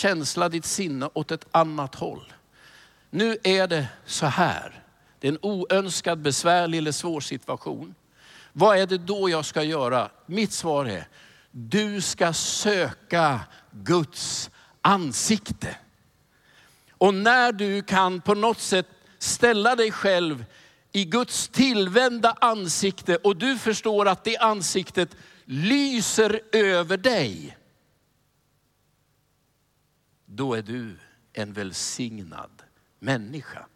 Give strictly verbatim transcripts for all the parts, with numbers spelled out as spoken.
känsla, ditt sinne åt ett annat håll. Nu är det så här. Det är en oönskad, besvärlig eller svår situation. Vad är det då jag ska göra? Mitt svar är, du ska söka Guds ansikte. Och när du kan på något sätt ställa dig själv i Guds tillvända ansikte och du förstår att det ansiktet lyser över dig, då är du en välsignad människa.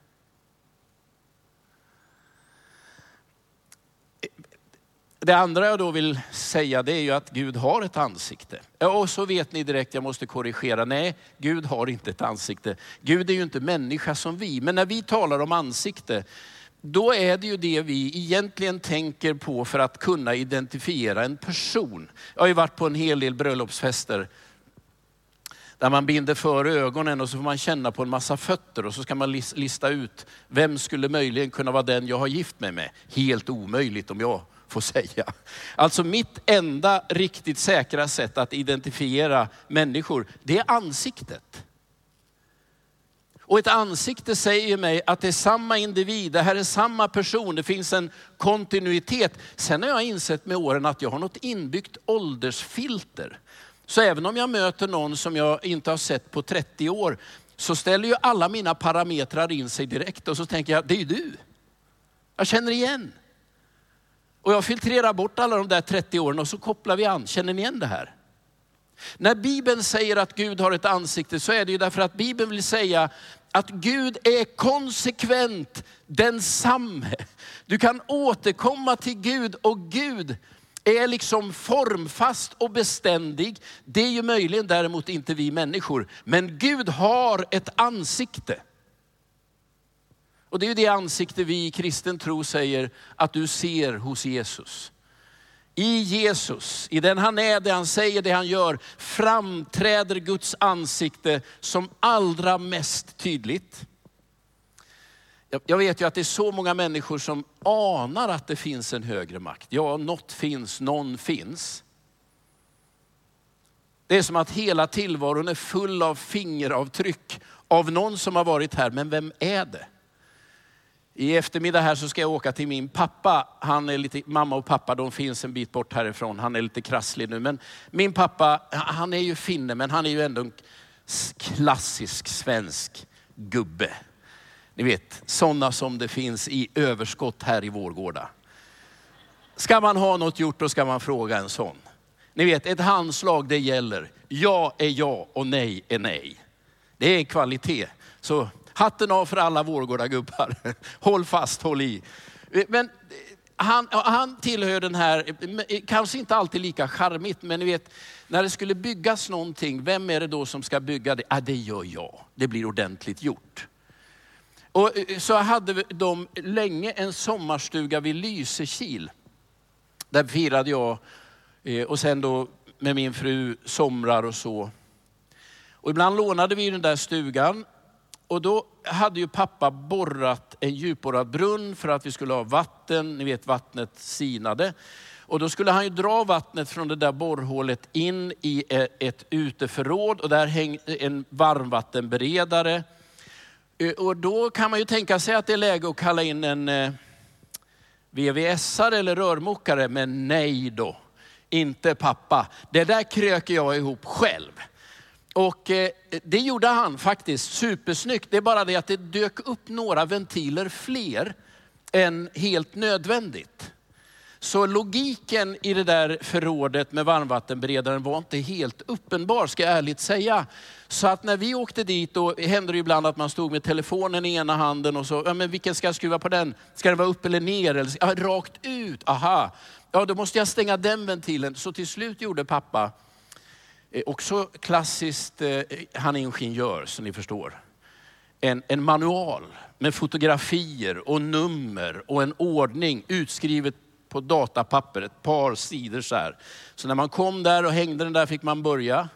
Det andra jag då vill säga, det är ju att Gud har ett ansikte. Och så vet ni direkt, jag måste korrigera. Nej, Gud har inte ett ansikte. Gud är ju inte människa som vi. Men när vi talar om ansikte, då är det ju det vi egentligen tänker på för att kunna identifiera en person. Jag har ju varit på en hel del bröllopsfester där man binder för ögonen och så får man känna på en massa fötter och så ska man lista ut vem skulle möjligen kunna vara den jag har gift mig med. Helt omöjligt om jag får säga. Alltså mitt enda riktigt säkra sätt att identifiera människor, det är ansiktet. Och ett ansikte säger mig att det är samma individ, det här är samma person, det finns en kontinuitet. Sen har jag insett med åren att jag har något inbyggt åldersfilter. Så även om jag möter någon som jag inte har sett på trettio år, så ställer ju alla mina parametrar in sig direkt och så tänker jag, det är ju du. Jag känner igen. Och jag filtrerar bort alla de där trettio åren och så kopplar vi an. Känner ni igen det här? När Bibeln säger att Gud har ett ansikte så är det ju därför att Bibeln vill säga att Gud är konsekvent densamme. Du kan återkomma till Gud och Gud är liksom formfast och beständig. Det är ju möjligen däremot inte vi människor. Men Gud har ett ansikte. Och det är ju det ansikte vi i kristen tro säger att du ser hos Jesus. I Jesus, i den han är, det han säger, det han gör, framträder Guds ansikte som allra mest tydligt. Jag vet ju att det är så många människor som anar att det finns en högre makt. Ja, något finns, någon finns. Det är som att hela tillvaron är full av fingeravtryck av någon som har varit här. Men vem är det? I eftermiddag här så ska jag åka till min pappa. Han är lite, mamma och pappa, de finns en bit bort härifrån. Han är lite krasslig nu. Men min pappa, han är ju finne, men han är ju ändå en klassisk svensk gubbe. Ni vet, sådana som det finns i överskott här i Vårgårda. Ska man ha något gjort, då ska man fråga en sån. Ni vet, ett handslag det gäller. Ja är ja och nej är nej. Det är kvalitet. Så hatten av för alla Vårgårda-gubbar. Håll fast, håll i. Men han, han tillhör den här, kanske inte alltid lika charmigt, men ni vet, när det skulle byggas någonting, vem är det då som ska bygga det? Ah, det gör jag. Det blir ordentligt gjort. Och så hade de länge en sommarstuga vid Lysekil. Där firade jag och sen då med min fru somrar och så. Och ibland lånade vi den där stugan. Och då hade ju pappa borrat en djupborrad brunn för att vi skulle ha vatten. Ni vet, vattnet sinade. Och då skulle han ju dra vattnet från det där borrhålet in i ett uteförråd. Och där hängde en varmvattenberedare. Och då kan man ju tänka sig att det är läge att kalla in en eh, V V S-are eller rörmokare. Men nej då, inte pappa. Det där kröker jag ihop själv. Och eh, det gjorde han faktiskt supersnyggt. Det är bara det att det dök upp några ventiler fler än helt nödvändigt. Så logiken i det där förrådet med varmvattenberedaren var inte helt uppenbar, ska jag ärligt säga. Så att när vi åkte dit, då hände det ibland att man stod med telefonen i ena handen och så, ja men vilken ska jag skruva på den? Ska den vara upp eller ner? Eller, ja, rakt ut, aha. Ja, då måste jag stänga den ventilen. Så till slut gjorde pappa, eh, också klassiskt, eh, han är ingenjör så ni förstår. En, en manual med fotografier och nummer och en ordning utskrivet på datapapper, ett par sidor så här. Så när man kom där och hängde den där fick man börja.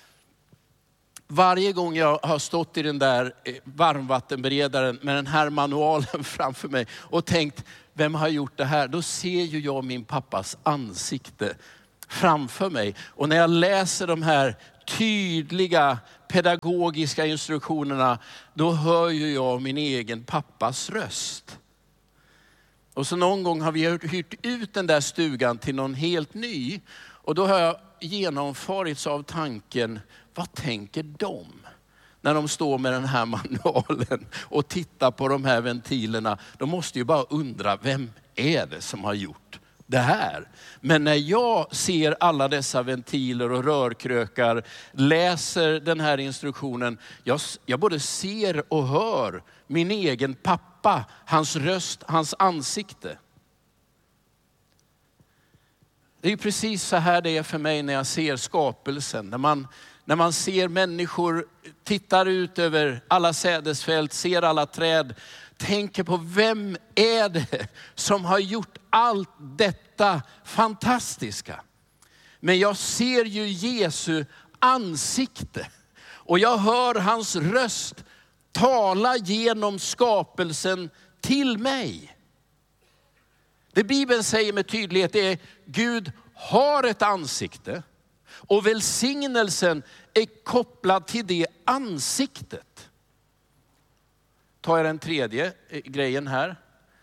Varje gång jag har stått i den där varmvattenberedaren med den här manualen framför mig och tänkt, vem har gjort det här? Då ser ju jag min pappas ansikte framför mig. Och när jag läser de här tydliga pedagogiska instruktionerna, då hör ju jag min egen pappas röst. Och så någon gång har vi hyrt ut den där stugan till någon helt ny. Och då har jag genomfarits av tanken, vad tänker de? När de står med den här manualen och tittar på de här ventilerna. De måste ju bara undra, vem är det som har gjort det här? Men när jag ser alla dessa ventiler och rörkrökar, läser den här instruktionen. Jag, jag både ser och hör min egen pappa, hans röst, hans ansikte. Det är ju precis så här det är för mig när jag ser skapelsen. När man, när man ser människor, tittar ut över alla sädesfält, ser alla träd. Tänker på, vem är det som har gjort allt detta fantastiska? Men jag ser ju Jesu ansikte. Och jag hör hans röst tala genom skapelsen till mig. Det Bibeln säger med tydlighet är, Gud har ett ansikte. Och välsignelsen är kopplad till det ansiktet. Tar jag den tredje grejen här.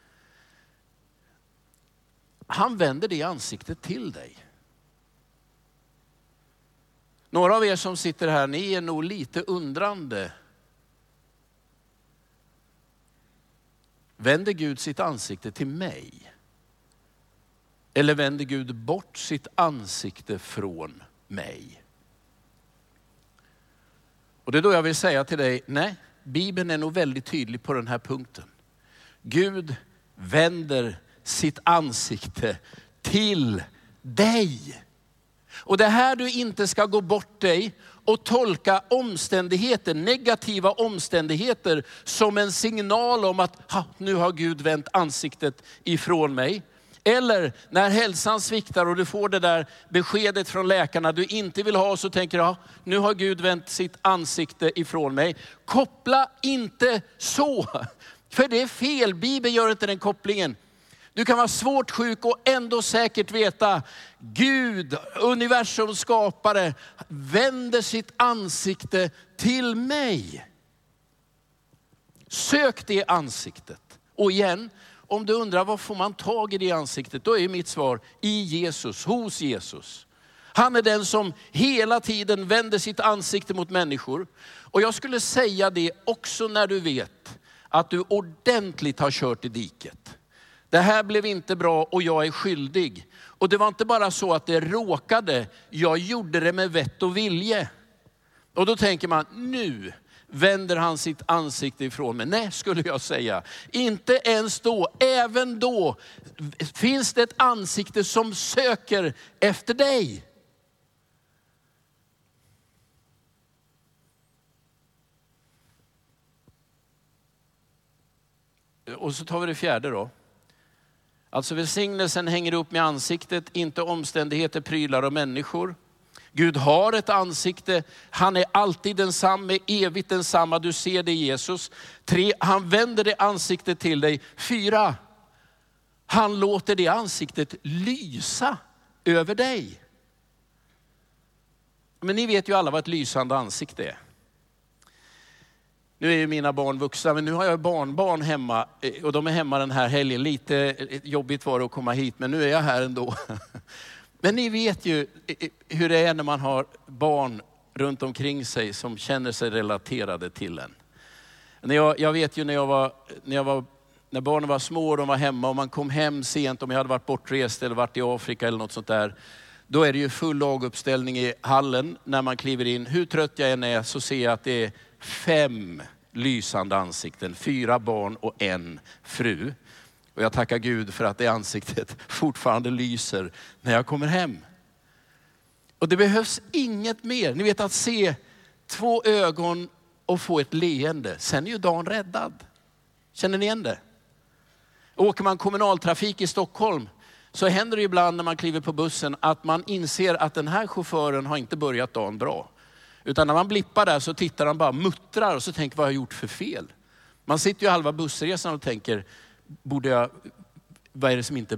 Han vänder det ansiktet till dig. Några av er som sitter här, ni är nog lite undrande. Vänder Gud sitt ansikte till mig? Eller vänder Gud bort sitt ansikte från mig? Och det är då jag vill säga till dig, nej, Bibeln är nog väldigt tydlig på den här punkten. Gud vänder sitt ansikte till dig. Och det här du inte ska gå bort dig och tolka omständigheter, negativa omständigheter som en signal om att ha, nu har Gud vänt ansiktet ifrån mig. Eller när hälsan sviktar och du får det där beskedet från läkarna du inte vill ha, så tänker jag, nu har Gud vänt sitt ansikte ifrån mig. Koppla inte så, för det är fel. Bibeln gör inte den kopplingen. Du kan vara svårt sjuk och ändå säkert veta, Gud, universums skapare, vänder sitt ansikte till mig. Sök det ansiktet. Och igen, om du undrar vad får man tag i det ansiktet, då är mitt svar i Jesus, hos Jesus. Han är den som hela tiden vänder sitt ansikte mot människor. Och jag skulle säga det också när du vet att du ordentligt har kört i diket. Det här blev inte bra och jag är skyldig. Och det var inte bara så att det råkade, jag gjorde det med vett och vilje. Och då tänker man, nu vänder han sitt ansikte ifrån mig. Nej, skulle jag säga. Inte ens då, även då finns det ett ansikte som söker efter dig. Och så tar vi det fjärde då. Alltså välsignelsen hänger upp med ansiktet, inte omständigheter, prylar och människor. Gud har ett ansikte, han är alltid densamma, evigt densamma, du ser det i Jesus. Tre, han vänder det ansiktet till dig. Fyra, han låter det ansiktet lysa över dig. Men ni vet ju alla vad ett lysande ansikte är. Nu är ju mina barn vuxna, men nu har jag barnbarn hemma och de är hemma den här helgen. Lite jobbigt var det att komma hit, men nu är jag här ändå. Men ni vet ju hur det är när man har barn runt omkring sig som känner sig relaterade till en. När jag, jag vet ju när jag var, när jag var, när barnen var små och de var hemma och man kom hem sent, om jag hade varit bortrest eller varit i Afrika eller något sånt där. Då är det ju full laguppställning i hallen när man kliver in. Hur trött jag än är så ser jag att det är fem lysande ansikten. Fyra barn och en fru. Och jag tackar Gud för att det ansiktet fortfarande lyser när jag kommer hem. Och det behövs inget mer. Ni vet att se två ögon och få ett leende. Sen är ju dagen räddad. Känner ni igen det? Åker man kommunaltrafik i Stockholm så händer det ibland när man kliver på bussen att man inser att den här chauffören har inte börjat dagen bra. Utan när man blippar där så tittar han bara, muttrar och så tänker, vad har jag gjort för fel? Man sitter ju halva bussresan och tänker, borde jag, vad är det som inte är bra?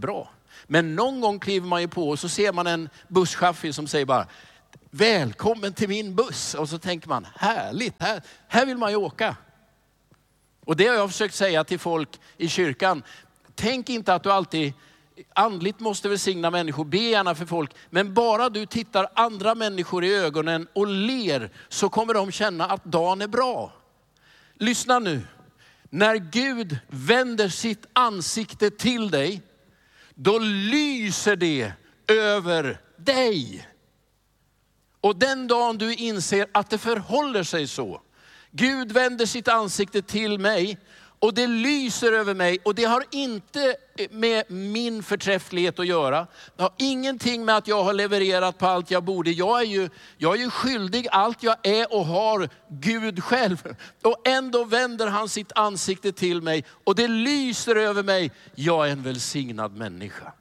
Men någon gång kliver man ju på och så ser man en busschaufför som säger bara, välkommen till min buss. Och så tänker man, härligt, här, här vill man ju åka. Och det har jag försökt säga till folk i kyrkan. Tänk inte att du alltid andligt måste välsigna människor, be gärna för folk. Men bara du tittar andra människor i ögonen och ler, så kommer de känna att dagen är bra. Lyssna nu. När Gud vänder sitt ansikte till dig, då lyser det över dig. Och den dagen du inser att det förhåller sig så. Gud vänder sitt ansikte till mig och det lyser över mig. Och det har inte med min förträfflighet att göra. Det har ingenting med att jag har levererat på allt jag borde. Jag är ju, jag är ju skyldig allt jag är och har Gud själv. Och ändå vänder han sitt ansikte till mig och det lyser över mig. Jag är en välsignad människa.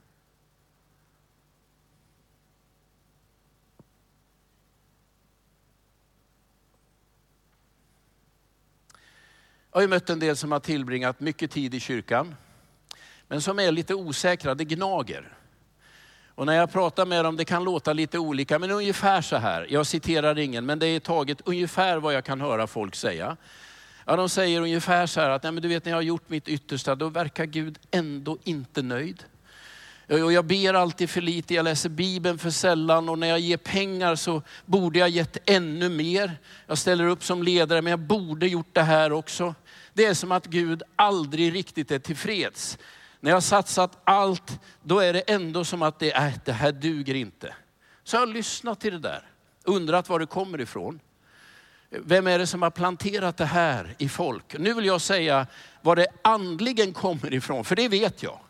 Jag har ju mött en del som har tillbringat mycket tid i kyrkan, men som är lite osäkra, det gnager. Och när jag pratar med dem, det kan låta lite olika, men ungefär så här. Jag citerar ingen, men det är taget ungefär vad jag kan höra folk säga. Ja, de säger ungefär så här att, nej men du vet, när jag har gjort mitt yttersta, då verkar Gud ändå inte nöjd. Och jag ber alltid för lite, jag läser Bibeln för sällan och när jag ger pengar så borde jag gett ännu mer. Jag ställer upp som ledare, men jag borde gjort det här också. Det är som att Gud aldrig riktigt är tillfreds. När jag har satsat allt, då är det ändå som att det, äh, det här duger inte. Så jag har lyssnat till det där, undrat var det kommer ifrån. Vem är det som har planterat det här i folk? Nu vill jag säga var det andligen kommer ifrån, för det vet jag.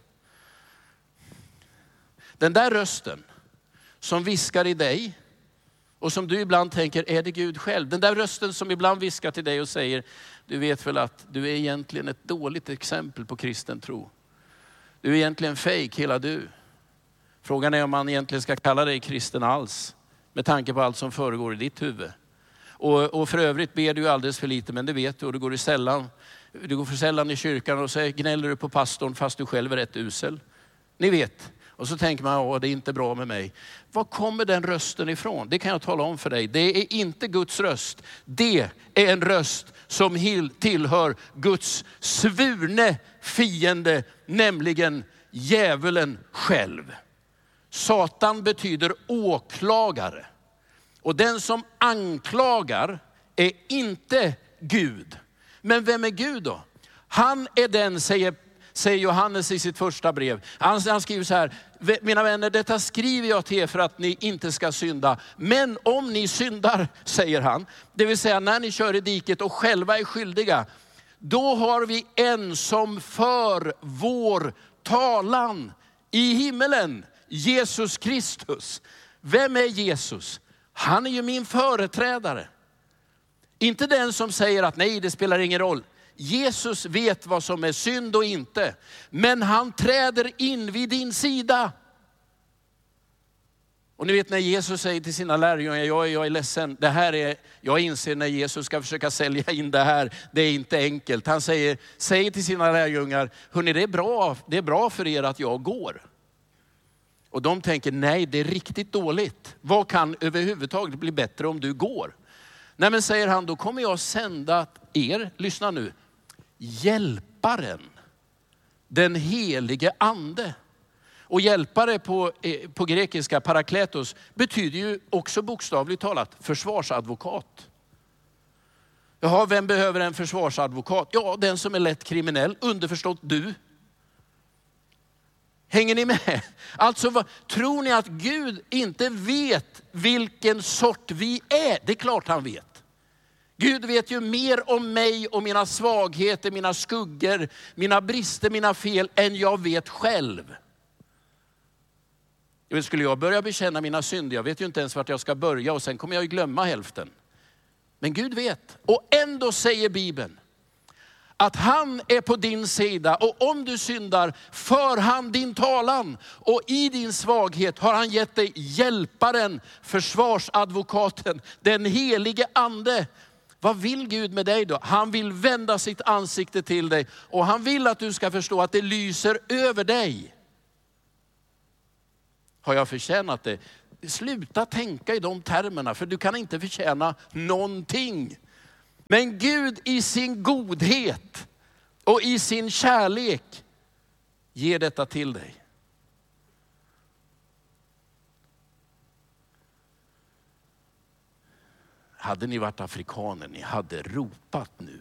Den där rösten som viskar i dig och som du ibland tänker, är det Gud själv? Den där rösten som ibland viskar till dig och säger, du vet väl att du är egentligen ett dåligt exempel på kristen tro. Du är egentligen fake hela du. Frågan är om man egentligen ska kalla dig kristen alls, med tanke på allt som föregår i ditt huvud. Och, och för övrigt ber du alldeles för lite, men det vet du, och du går, i sällan, du går för sällan i kyrkan och så gnäller du på pastorn fast du själv är rätt usel. Ni vet. Och så tänker man, åh det är inte bra med mig. Var kommer den rösten ifrån? Det kan jag tala om för dig. Det är inte Guds röst. Det är en röst som tillhör Guds svurne fiende, nämligen djävulen själv. Satan betyder åklagare. Och den som anklagar är inte Gud. Men vem är Gud då? Han är den, säger Säger Johannes i sitt första brev. Han, han skriver så här, mina vänner, detta skriver jag till er för att ni inte ska synda. Men om ni syndar, säger han, det vill säga när ni kör i diket och själva är skyldiga, då har vi en som för vår talan i himmelen, Jesus Kristus. Vem är Jesus? Han är ju min företrädare. Inte den som säger att nej, det spelar ingen roll. Jesus vet vad som är synd och inte. Men han träder in vid din sida. Och ni vet när Jesus säger till sina lärjungar, jag, jag är ledsen. Det här är, jag inser när Jesus ska försöka sälja in det här, det är inte enkelt. Han säger, säger till sina lärjungar, hörrni det är bra, det är bra för er att jag går. Och de tänker, nej det är riktigt dåligt. Vad kan överhuvudtaget bli bättre om du går? Nej men säger han, då kommer jag sända er, lyssna nu, hjälparen, den helige ande. Och hjälpare på, på grekiska, parakletos, betyder ju också bokstavligt talat försvarsadvokat. Jaha, vem behöver en försvarsadvokat? Ja, den som är lätt kriminell, underförstått du. Hänger ni med? Alltså, vad, tror ni att Gud inte vet vilken sort vi är? Det är klart han vet. Gud vet ju mer om mig och mina svagheter, mina skuggor, mina brister, mina fel än jag vet själv. Skulle jag börja bekänna mina synder, jag vet ju inte ens vart jag ska börja och sen kommer jag ju glömma hälften. Men Gud vet. Och ändå säger Bibeln att han är på din sida och om du syndar för han din talan. Och i din svaghet har han gett dig hjälparen, försvarsadvokaten, den helige ande. Vad vill Gud med dig då? Han vill vända sitt ansikte till dig och han vill att du ska förstå att det lyser över dig. Har jag förtjänat det? Sluta tänka i de termerna, för du kan inte förtjäna någonting. Men Gud i sin godhet och i sin kärlek ger detta till dig. Hade ni varit afrikaner, ni hade ropat nu.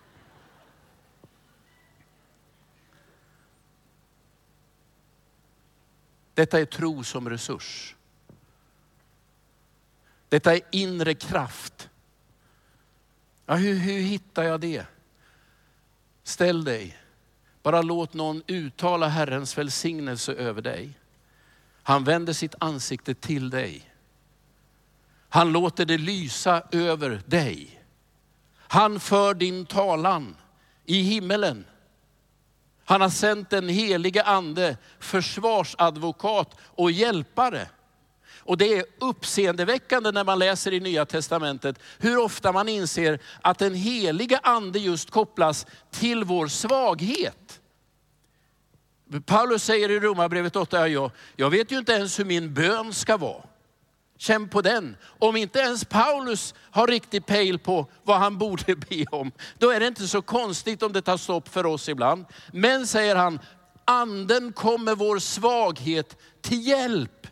Detta är tro som resurs. Detta är inre kraft. Ja, hur, hur hittar jag det? Ställ dig. Bara låt någon uttala Herrens välsignelse över dig. Han vänder sitt ansikte till dig. Han låter det lysa över dig. Han för din talan i himmelen. Han har sänt en helige ande, försvarsadvokat och hjälpare. Och det är uppseendeväckande när man läser i Nya testamentet hur ofta man inser att den helige ande just kopplas till vår svaghet. Paulus säger i Romarbrevet åtta, jag, jag vet ju inte ens hur min bön ska vara. Känn på den. Om inte ens Paulus har riktigt pejl på vad han borde be om, då är det inte så konstigt om det tar stopp för oss ibland. Men säger han, anden kommer vår svaghet till hjälp.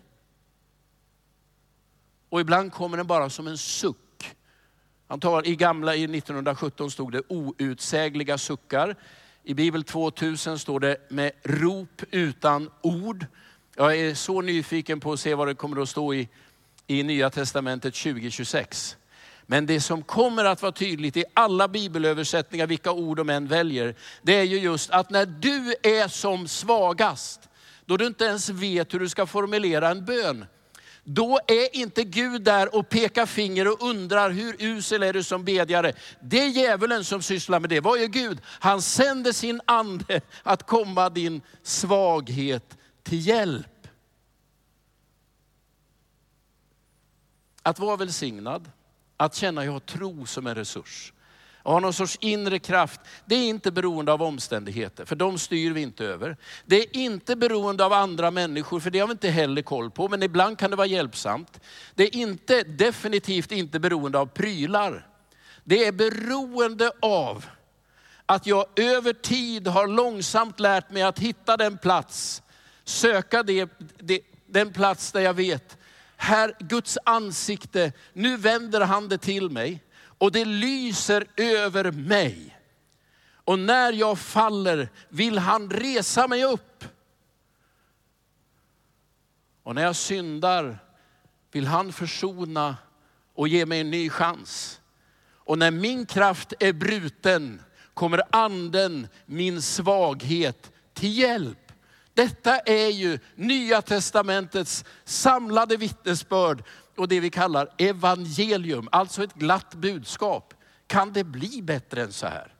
Och ibland kommer den bara som en suck. Han tar i gamla, i nittonhundrasjutton stod det outsägliga suckar. I Bibel tvåtusen står det med rop utan ord. Jag är så nyfiken på att se vad det kommer att stå i, i Nya testamentet tjugo tjugosex. Men det som kommer att vara tydligt i alla bibelöversättningar, vilka ord de än väljer, det är ju just att när du är som svagast, då du inte ens vet hur du ska formulera en bön, då är inte Gud där och pekar finger och undrar hur usel är du som bedjare. Det är djävulen som sysslar med det. Vad är Gud? Han sänder sin ande att komma din svaghet till hjälp. Att vara välsignad, att känna jag har tro som en resurs. Och ha någon sorts inre kraft. Det är inte beroende av omständigheter, för de styr vi inte över. Det är inte beroende av andra människor, för det har vi inte heller koll på. Men ibland kan det vara hjälpsamt. Det är inte, definitivt inte beroende av prylar. Det är beroende av att jag över tid har långsamt lärt mig att hitta den plats. Söka det, det, den plats där jag vet, här Guds ansikte, nu vänder han det till mig. Och det lyser över mig. Och när jag faller vill han resa mig upp. Och när jag syndar vill han försona och ge mig en ny chans. Och när min kraft är bruten kommer anden min svaghet till hjälp. Detta är ju Nya testamentets samlade vittnesbörd och det vi kallar evangelium, alltså ett glatt budskap. Kan det bli bättre än så här?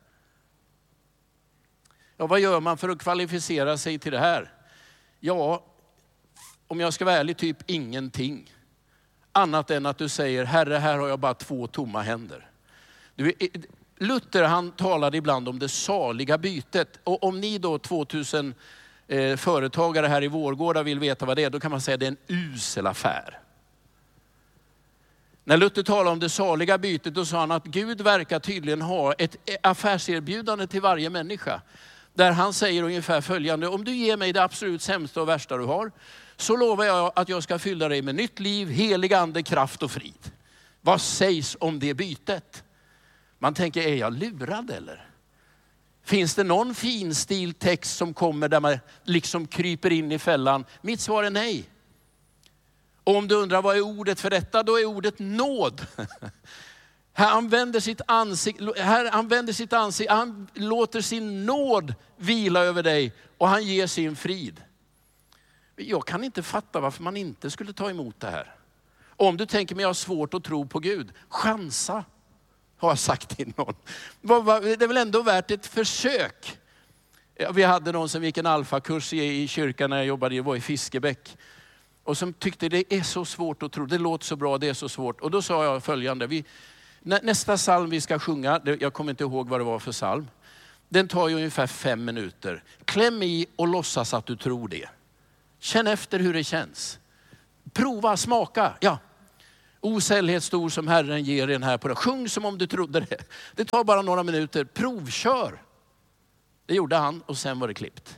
Ja, vad gör man för att kvalificera sig till det här? Ja, om jag ska vara ärlig, typ ingenting. Annat än att du säger, Herre, här har jag bara två tomma händer. Du, Luther, han talade ibland om det saliga bytet. Och om ni då tvåtusen eh, företagare här i Vårgårda vill veta vad det är, då kan man säga att det är en usel affär. När Luther talade om det saliga bytet, då sa han att Gud verkar tydligen ha ett affärserbjudande till varje människa. Där han säger ungefär följande, om du ger mig det absolut sämsta och värsta du har, så lovar jag att jag ska fylla dig med nytt liv, helig ande, kraft och frid. Vad sägs om det bytet? Man tänker, är jag lurad eller? Finns det någon finstil text som kommer där man liksom kryper in i fällan? Mitt svar är nej. Och om du undrar vad är ordet för detta, då är ordet nåd. Här använder sitt ansikte, här använder sitt ansikte, han låter sin nåd vila över dig och han ger sin frid. Jag kan inte fatta varför man inte skulle ta emot det här. Om du tänker mig jag har svårt att tro på Gud, chansa, har jag sagt till någon. Det är väl ändå värt ett försök. Vi hade någon som gick en alfakurs i kyrkan när jag jobbade, jag var i Fiskebäck. Och som tyckte det är så svårt att tro, det låter så bra, det är så svårt. Och då sa jag följande, vi, nästa psalm vi ska sjunga, jag kommer inte ihåg vad det var för psalm. Den tar ju ungefär fem minuter. Kläm i och låtsas att du tror det. Känn efter hur det känns. Prova, smaka. Ja. Osäljhet stor som Herren ger den här på det. Sjung som om du trodde det. Det tar bara några minuter. Provkör. Det gjorde han och sen var det klippt.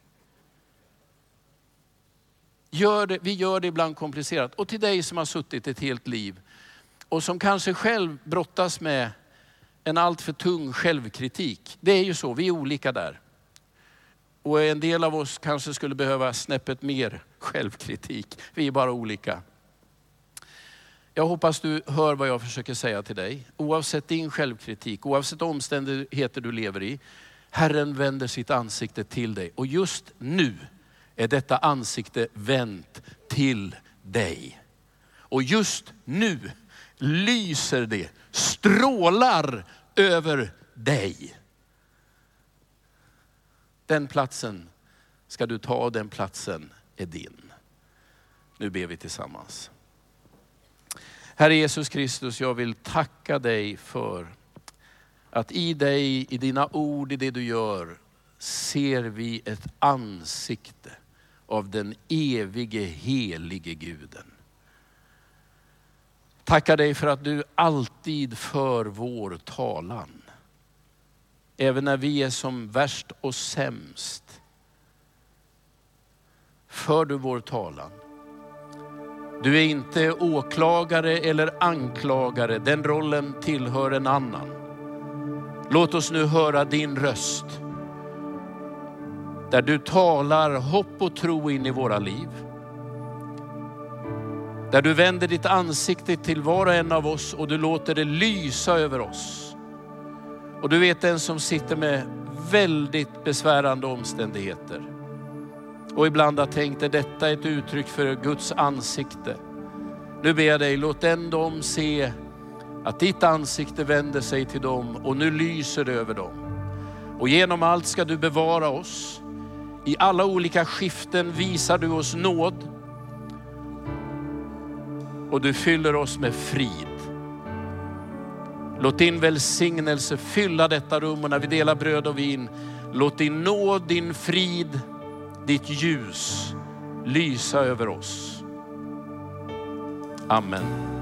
Gör det, vi gör det ibland komplicerat. Och till dig som har suttit ett helt liv och som kanske själv brottas med en allt för tung självkritik. Det är ju så, vi är olika där. Och en del av oss kanske skulle behöva snäppet mer självkritik. Vi är bara olika. Jag hoppas du hör vad jag försöker säga till dig. Oavsett din självkritik, oavsett omständigheter du lever i. Herren vänder sitt ansikte till dig. Och just nu är detta ansikte vänt till dig. Och just nu lyser det, strålar över dig. Den platsen ska du ta och den platsen är din. Nu ber vi tillsammans. Herre Jesus Kristus, jag vill tacka dig för att i dig, i dina ord, i det du gör, ser vi ett ansikte av den evige, helige Guden. Tackar dig för att du alltid för vår talan. Även när vi är som värst och sämst. För du vår talan. Du är inte åklagare eller anklagare. Den rollen tillhör en annan. Låt oss nu höra din röst. Där du talar hopp och tro in i våra liv. Där du vänder ditt ansikte till var och en av oss och du låter det lysa över oss. Och du vet den som sitter med väldigt besvärande omständigheter. Och ibland har tänkt att detta är ett uttryck för Guds ansikte. Nu ber jag dig, låt den de se att ditt ansikte vänder sig till dem och nu lyser det över dem. Och genom allt ska du bevara oss. I alla olika skiften visar du oss nåd. Och du fyller oss med frid. Låt din välsignelse fylla detta rum och när vi delar bröd och vin. Låt din nåd, din frid, ditt ljus lysa över oss. Amen.